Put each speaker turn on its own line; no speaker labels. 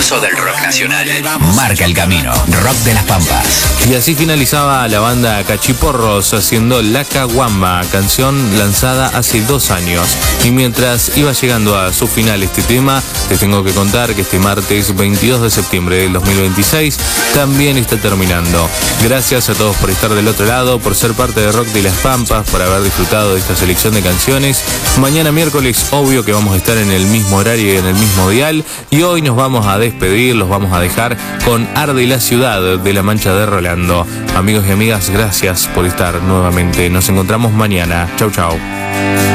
pulso del rock nacional. Marca el camino. Rock de las Pampas.
Y así finalizaba la banda Cachiporros haciendo La Caguamba, canción lanzada hace 2 años. Y mientras iba llegando a su final este tema, les tengo que contar que este martes 22 de septiembre del 2026 también está terminando. Gracias a todos por estar del otro lado, por ser parte de Rock de las Pampas, por haber disfrutado de esta selección de canciones. Mañana miércoles, obvio que vamos a estar en el mismo horario y en el mismo dial. Y hoy nos vamos a despedir, los vamos a dejar con Arde la Ciudad de La Mancha de Rolando. Amigos y amigas, gracias por estar nuevamente. Nos encontramos mañana. Chau, chau.